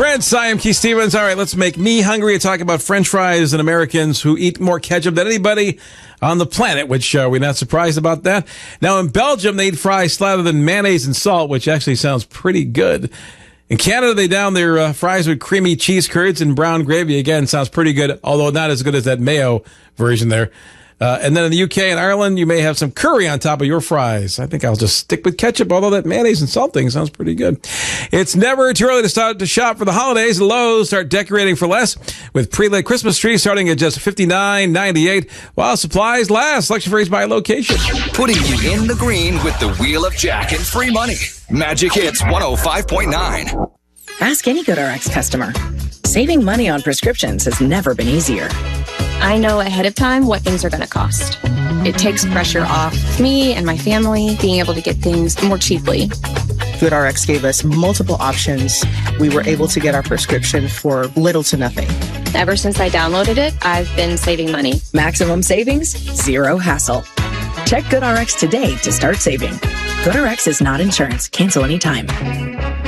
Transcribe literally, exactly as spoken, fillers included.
Prince, I am Keith Stevens. All right, let's make me hungry and talk about French fries and Americans who eat more ketchup than anybody on the planet, which uh, we're not surprised about that. Now, in Belgium, they eat fries slathered in mayonnaise and salt, which actually sounds pretty good. In Canada, they down their uh, fries with creamy cheese curds and brown gravy. Again, sounds pretty good, although not as good as that mayo version there. Uh, and then in the U K and Ireland, you may have some curry on top of your fries. I think I'll just stick with ketchup, although that mayonnaise and salt thing sounds pretty good. It's never too early to start to shop for the holidays. Lowe's start decorating for less with pre-lit Christmas trees starting at just fifty-nine ninety-eight while supplies last. Selection varies by location. Putting you in the green with the Wheel of Jack and free money. Magic Hits one oh five point nine. Ask any GoodRx customer. Saving money on prescriptions has never been easier. I know ahead of time what things are going to cost. It takes pressure off me and my family being able to get things more cheaply. GoodRx gave us multiple options. We were able to get our prescription for little to nothing. Ever since I downloaded it, I've been saving money. Maximum savings, zero hassle. Check GoodRx today to start saving. GoodRx is not insurance. Cancel anytime.